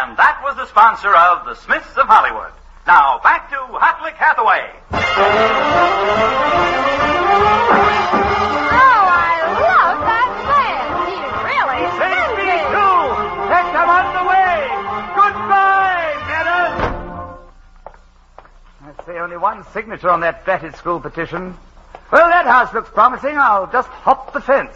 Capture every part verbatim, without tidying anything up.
And that was the sponsor of the Smiths of Hollywood. Now, back to Hotlick Hathaway. Oh, I love that man. He's really Take me splendid. too. Heck, I'm on the way. Goodbye, Dennis. I see only one signature on that battered school petition. Well, that house looks promising. I'll just hop the fence.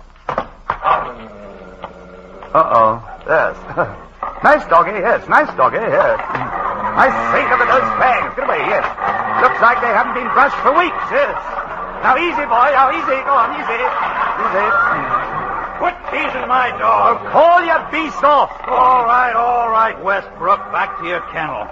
Uh-oh. Yes. Nice doggy, yes. Nice doggy, yes. I think of those fangs. Get away, yes. Looks like they haven't been brushed for weeks, yes. Now, easy, boy. Now, easy. Go on, easy. Easy. Quit teasing my dog. Oh, call your beast off. All right, all right, Westbrook. Back to your kennel.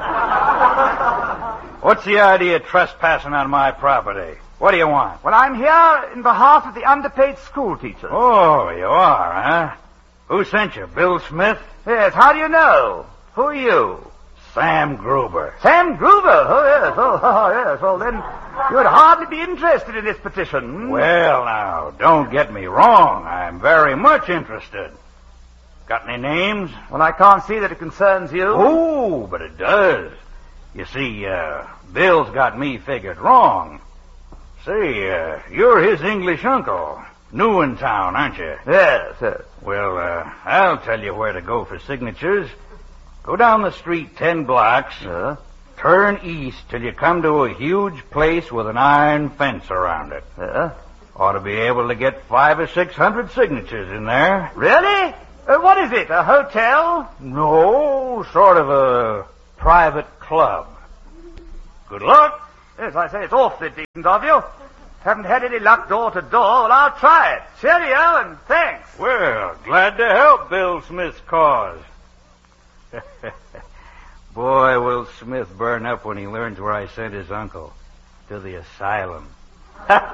What's the idea of trespassing on my property? What do you want? Well, I'm here in behalf of the underpaid school teachers. Oh, you are, huh? Who sent you, Bill Smith? Yes, how do you know? Who are you? Sam Gruber. Sam Gruber? Oh, yes. Oh, oh, yes. Well, then, you would hardly be interested in this petition. Well, now, don't get me wrong. I'm very much interested. Got any names? Well, I can't see that it concerns you. Oh, but it does. You see, uh, Bill's got me figured wrong. Say, uh, you're his English uncle. New in town, aren't you? Yes, yes. Well, uh, I'll tell you where to go for signatures. Go down the street ten blocks, Uh, turn east till you come to a huge place with an iron fence around it. uh, Ought to be able to get five or six hundred signatures in there. really? Uh, what is it, a hotel? No, sort of a private club. Good luck. Yes, I say it's awfully decent of you. Haven't had any luck door to door. Well, I'll try it. Cheerio and thanks. Well, glad to help Bill Smith's cause. Boy, will Smith burn up when he learns where I sent his uncle. To the asylum.